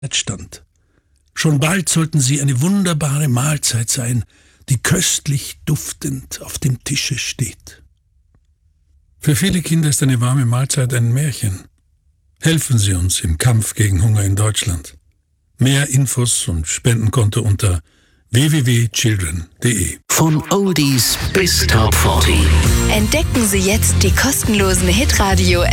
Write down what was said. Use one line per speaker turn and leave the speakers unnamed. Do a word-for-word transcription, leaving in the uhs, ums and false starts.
stand. Schon bald sollten sie eine wunderbare Mahlzeit sein, die köstlich duftend auf dem Tische steht. Für viele Kinder ist eine warme Mahlzeit ein Märchen. Helfen Sie uns im Kampf gegen Hunger in Deutschland. Mehr Infos und Spendenkonto unter w w w punkt children punkt d e.
Von Oldies bis Top vierzig.
Entdecken Sie jetzt die kostenlosen Hitradio